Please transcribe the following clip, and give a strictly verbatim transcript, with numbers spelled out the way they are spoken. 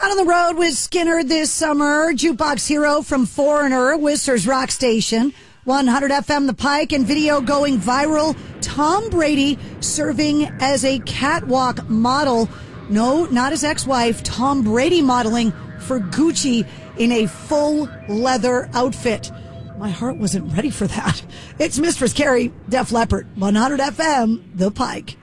Out on the road with Skinner this summer. Jukebox Hero from Foreigner, Whistler's Rock Station. one hundred F M The Pike, and video going viral. Tom Brady serving as a catwalk model. No, not his ex-wife. Tom Brady modeling for Gucci in a full leather outfit. My heart wasn't ready for that. It's Mistress Carrie, Def Leppard, one hundred F M The Pike.